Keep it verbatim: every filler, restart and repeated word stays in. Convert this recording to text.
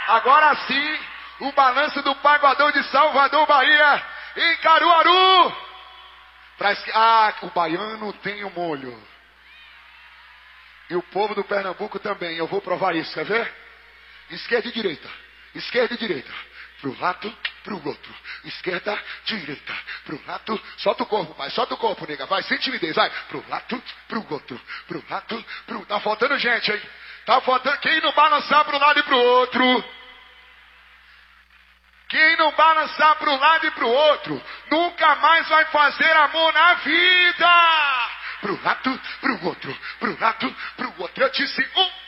Agora sim, o balanço do Pagodão de Salvador, Bahia, em Caruaru. Pra esqui... Ah, o baiano tem o molho. E o povo do Pernambuco também. Eu vou provar isso, quer ver? Esquerda e direita. Esquerda e direita. Pro lado, pro outro. Esquerda, direita. Pro lado, solta o corpo, pai. Solta o corpo, nega. Vai, sem timidez. Vai. Pro lado, pro outro. Pro lado, pro... Tá faltando gente, hein? Tá faltando... Quem não balançar pro lado e pro outro... Quem não balançar pro lado e pro outro, nunca mais vai fazer amor na vida. Pro lado, pro outro, pro lado, pro outro. Eu disse um...